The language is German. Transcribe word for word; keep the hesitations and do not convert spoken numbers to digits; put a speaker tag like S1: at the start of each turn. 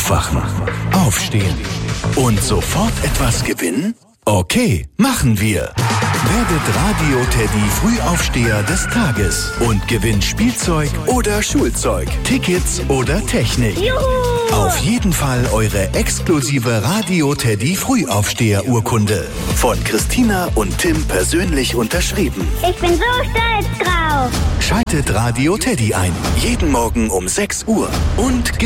S1: Aufwachen, aufstehen und sofort etwas gewinnen? Okay, machen wir. Werdet Radio Teddy Frühaufsteher des Tages und gewinnt Spielzeug oder Schulzeug, Tickets oder Technik.
S2: Juhu!
S1: Auf jeden Fall eure exklusive Radio Teddy Frühaufsteher-Urkunde. Von Christina und Tim persönlich unterschrieben.
S2: Ich bin so stolz drauf.
S1: Schaltet Radio Teddy ein. Jeden Morgen um sechs Uhr. Und